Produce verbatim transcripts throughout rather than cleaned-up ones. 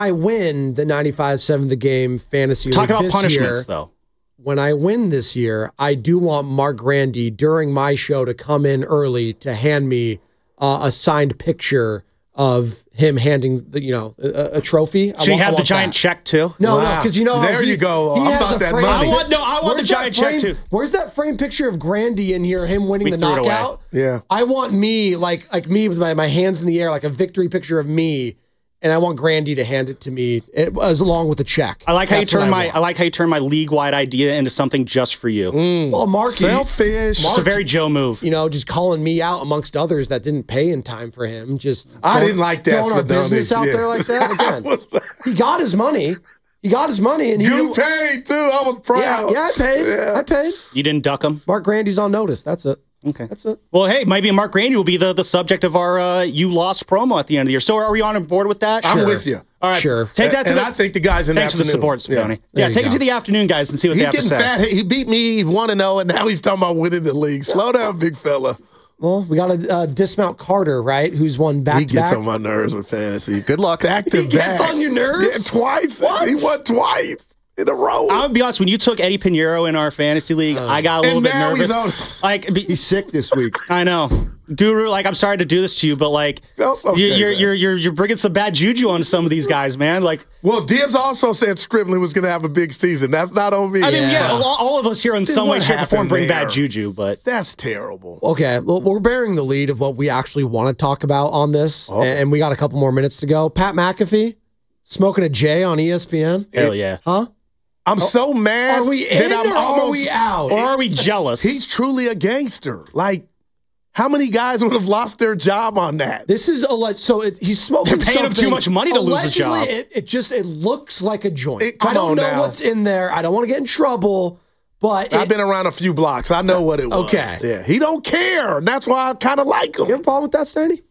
I win the ninety-five seven The Game fantasy Talk league about this punishments, year, though. when I win this year, I do want Mark Grandy during my show to come in early to hand me uh, a signed picture of him handing the, you know, a, a trophy. Should he have the giant that. check too? No, wow. no, because you know how there he, you go. He I'm has about a that frame. money. I want, no, I want Where's the giant frame, check too. Where's that frame picture of Grandy in here? Him winning We the threw it away. knockout. Yeah. I want me like like me with my, my hands in the air, like a victory picture of me. And I want Grandy to hand it to me it, as along with the check. I like how That's you turn what my want. I like how you turn my league wide idea into something just for you. Mm. Well, Mark, Selfish. It's a very Joe move. You know, just calling me out amongst others that didn't pay in time for him. Just I throwing- didn't like that. throwing our business out yeah. there like that again. He got his money. He got his money, and he You knew, paid too. I was proud. yeah, yeah, I paid. Yeah. I paid. You didn't duck him. Mark Grandy's on notice. That's it. Okay. That's it. Well, hey, maybe Mark Grandy will be the, the subject of our uh, you lost promo at the end of the year. So are we on board with that? I'm Sure. with you. All right. Sure. Take that to and the. I think the guys in Thanks the for the afternoon. support, Spony. Yeah. Yeah, you take go. it to the afternoon, guys, and see what He's they have to getting say. fat. He beat me one and zero, and now he's talking about winning the league. Slow down, big fella. Well, we got to uh, dismount Carter, right? Who's won back He to gets back. on my nerves with fantasy. Good luck. Back to He back. gets on your nerves? Yeah, twice. What? He won twice in a row. I'm gonna be honest. When you took Eddie Pinheiro in our fantasy league, I got a little And bit now nervous. he's on- Like, be, He's sick this week. I know, Guru. Like, I'm sorry to do this to you, but like, That's okay, you, you're man. you're you're you're bringing some bad juju on some of these guys, man. Like, Well, Dibbs also said Stribling was going to have a big season. That's not on me. I mean, yeah, Yeah. all, all of us here in some way, what shape, or form happened bring there? bad juju, but That's terrible. Okay, well, we're bearing the lead of what we actually want to talk about on this, and, and we got a couple more minutes to go. Pat McAfee smoking a J on E S P N. hell yeah. Huh? I'm so mad Are we that in I'm or almost. are we out? Or are we jealous? He's truly a gangster. Like, how many guys would have lost their job on that? This is alleged. So it, he's smoking. They're paying him too something- much money to lose his Allegedly, job. It, it just it looks like a joint. It- come I don't on know now. what's in there. I don't want to get in trouble, but I've it, been around a few blocks. I know what it was. Okay. Yeah, he don't care. That's why I kind of like you have a him. problem with that, Stanley?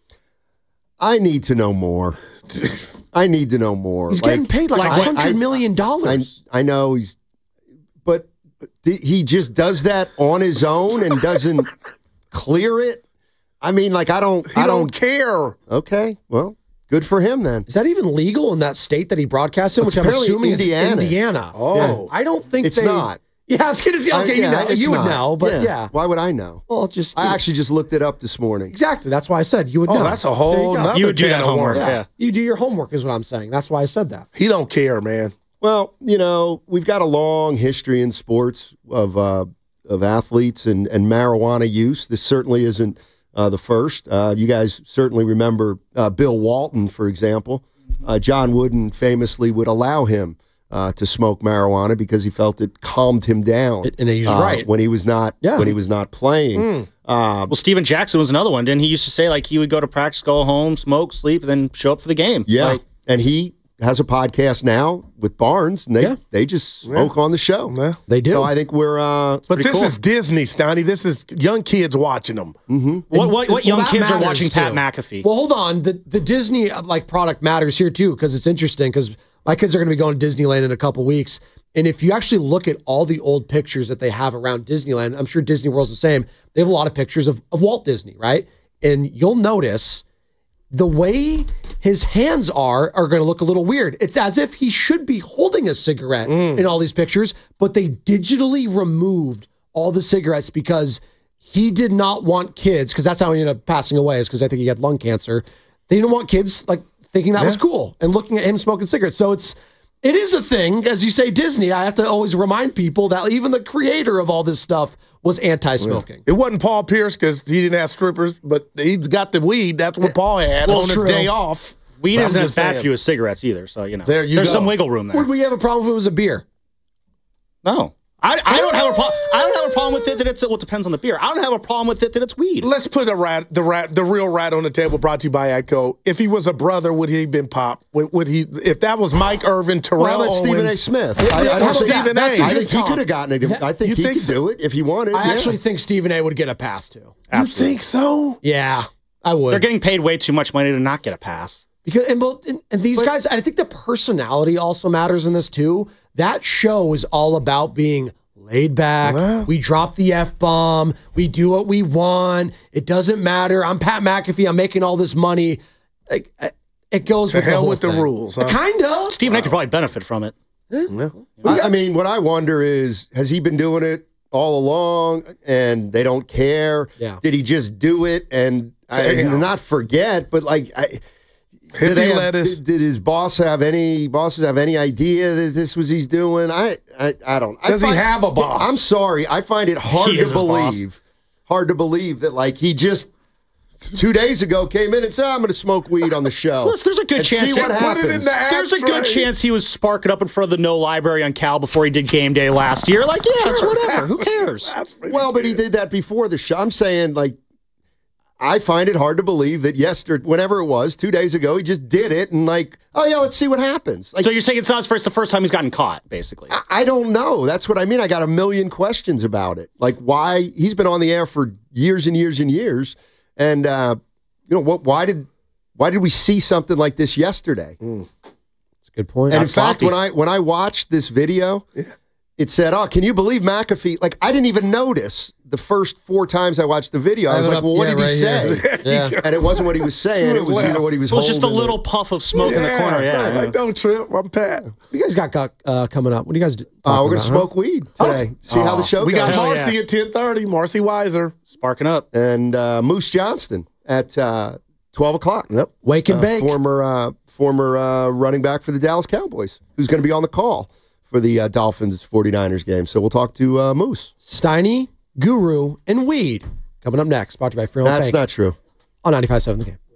I need to know more. I need to know more. He's Like, getting paid like a like what- hundred I- million I, dollars. I know he's, but th- he just does that on his own and doesn't clear it. I mean, like I don't, He I don't don't. care. Okay, well, good for him then. Is that even legal in that state that he broadcasts in? It's Which I'm apparently assuming Indiana. is Indiana. Oh. I don't think It's they, not. Yeah, I was going to say. I- Okay, you yeah, know, it's you would not. know, but yeah. Why would I know? Well, just I actually just looked it up this morning. exactly. That's why I said you would Oh, know. that's a There whole you go. nother You would do can that of homework. worms. Yeah. Yeah. You do your homework is what I'm saying. That's why I said that. He don't care, man. Well, you know, we've got a long history in sports of uh, of athletes and, and marijuana use. This certainly isn't uh, the first. Uh, you guys certainly remember uh, Bill Walton, for example. Uh, John Wooden famously would allow him uh, to smoke marijuana because he felt it calmed him down. And he's uh, right. when he was not Yeah. when he was not playing. Uh, Well, Steven Jackson was another one. Didn't he used to say like he would go to practice, go home, smoke, sleep, and then show up for the game? yeah, Like, and he has a podcast now with Barnes, and they Yeah. they just smoke on the show. Yeah. They do. So I think we're. Uh, But this cool. is Disney, Stoney. This is young kids watching them. what what, what young Well, that kids are matters, watching too. Pat McAfee? Well, hold on. The the Disney uh, like product matters here too because it's interesting because my kids are going to be going to Disneyland in a couple weeks, and if you actually look at all the old pictures that they have around Disneyland, I'm sure Disney World's the same. They have a lot of pictures of, of Walt Disney, right? And you'll notice the way his hands are are going to look a little weird. It's as if he should be holding a cigarette in all these pictures, but they digitally removed all the cigarettes because he did not want kids, because that's how he ended up passing away, is because I think he had lung cancer. They didn't want kids like thinking that was cool and looking at him smoking cigarettes. So it's it is a thing, as you say, Disney. I have to always remind people that even the creator of all this stuff was anti-smoking. It wasn't Paul Pierce because he didn't have strippers, but he got the weed. That's what Paul had Well, on his true. day off. Weed But I'm isn't as just bad saying. for you as cigarettes either. So you know, There you there's go. some wiggle room there. Would we have a problem if it was a beer? No, I, I don't have a problem. I don't have a problem with it that it's well, it depends on the beer. I don't have a problem with it that it's weed. Let's put a rat, the rat, the real rat on the table. Brought to you by Atco. If he was a brother, would he have been pop? Would, would he? If that was Mike Irvin, Terrell well, that's Stephen A. Owens, Smith. Yeah, I, I, how don't about think, Stephen that? That's A. a I good think he comp. could have gotten it. I think You he think could so? do it if he wanted. I yeah. actually think Stephen A would get a pass too. You think so? Yeah, I would. They're getting paid way too much money to not get a pass. Because and both and, and these guys, I think the personality also matters in this too. That show is all about being laid back. Wow. We drop the F bomb. We do what we want. It doesn't matter. I'm Pat McAfee. I'm making all this money. Like, I- it goes To with the hell whole with the thing. rules, huh? Kind of. Stephen A could probably benefit from it. Yeah. I, I mean, what I wonder is, has he been doing it all along and they don't care? Yeah. Did he just do it and I, Damn. not forget? But like, I, Hippie did, they have- lettuce. did, did his boss have any bosses have any idea that this was he's doing? I I, I don't. I Does he find- have a boss? I'm sorry. I find it hard He to is his boss. believe. Hard to believe that like he just two days ago came in and said, "I'm going to smoke weed on the show." Listen, there's a good and chance See what he- Put it in happens. the There's a good ashtray. chance he was sparking up in front of the No Library on Cal before he did game day last year. Like, yeah, it's whatever. Who cares? That's pretty Well, but he good. did that before the show. I'm saying, like, I find it hard to believe that yesterday, whenever it was, two days ago, he just did it and like, oh yeah, let's see what happens. Like, So you're saying it's not his first, the first time he's gotten caught, basically. I, I don't know. That's what I mean. I got a million questions about it. Like, why he's been on the air for years and years and years, and uh, you know what? Why did why did we see something like this yesterday? That's a good point. And in That's fact, sloppy. when I when I watched this video, it said, "Oh, can you believe McAfee?" Like, I didn't even notice the first four times I watched the video. I was have it like, up- "Well, what yeah, did he right say?" here. Yeah. And it wasn't what he was saying. To It his was either left. what he was. It was just a holding or- little puff of smoke in the corner. Yeah. right, yeah. like, don't trip. I'm Pat. What do you guys got, got uh, coming up? What do you guys do? Uh, talking we're gonna about, huh? smoke weed today. See how the show We goes. got Hell Marcy yeah. at ten thirty. Marcy Weiser. Sparking up. and uh, Moose Johnston at uh, twelve o'clock. Yep. Wake and Uh, bake. former uh, former uh, running back for the Dallas Cowboys, who's going to be on the call for the uh, Dolphins 49ers game. So we'll talk to uh, Moose. Steiny, Guru, and Weed coming up next. Brought to you by Freeland That's Bank not true. on ninety-five point seven The Game.